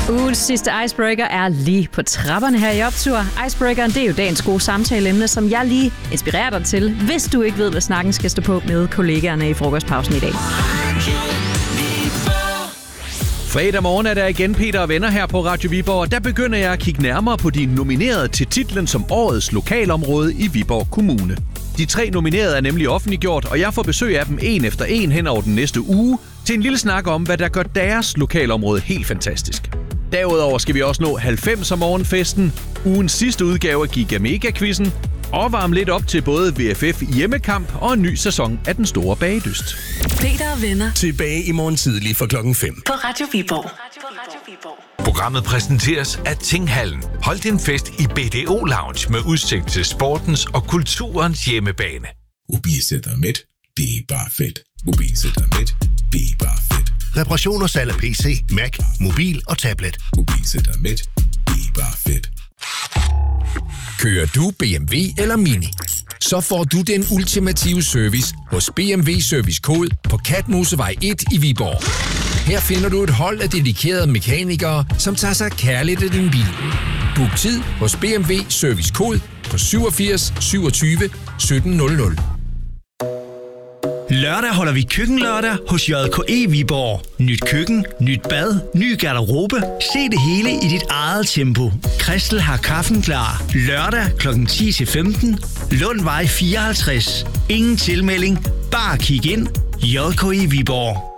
Ugens sidste Icebreaker er lige på trapperne her i Optur. Icebreakeren, det er jo dagens gode samtaleemne, som jeg lige inspirerer dig til, hvis du ikke ved, hvad snakken skal stå på med kollegaerne i frokostpausen i dag. Fredag morgen er der igen Peter og venner her på Radio Viborg, og der begynder jeg at kigge nærmere på de nominerede til titlen som årets lokalområde i Viborg Kommune. De 3 nominerede er nemlig offentliggjort, og jeg får besøg af dem en efter en hen over den næste uge til en lille snak om, hvad der gør deres lokalområde helt fantastisk. Derudover skal vi også nå 90'er morgenfesten, ugens sidste udgave af Giga Mega-quizzen, og varme lidt op til både VFF hjemmekamp og en ny sæson af Den Store Bagedyst. Peter og venner. Tilbage i morgen tidlig fra 5:00. På Radio Viborg. Programmet præsenteres af Tinghallen. Hold din fest i BDO Lounge med udsigt til sportens og kulturens hjemmebane. Mobilcenteret, det er bare fedt. Mobilcenteret, det er bare fedt. Reparation og salg af PC, Mac, mobil og tablet. Mobilcenteret, det er bare fedt. Kører du BMW eller Mini? Så får du den ultimative service hos BMW Service Code på Katmosevej 1 i Viborg. Her finder du et hold af dedikerede mekanikere, som tager sig kærligt af din bil. Book tid hos BMW Service Code på 87 27 1700. Lørdag holder vi køkkenlørdag hos JKE Viborg. Nyt køkken, nyt bad, ny garderobe. Se det hele i dit eget tempo. Christel har kaffen klar. Lørdag kl. 10-15. Lundvej 54. Ingen tilmelding. Bare kig ind. JKE Viborg.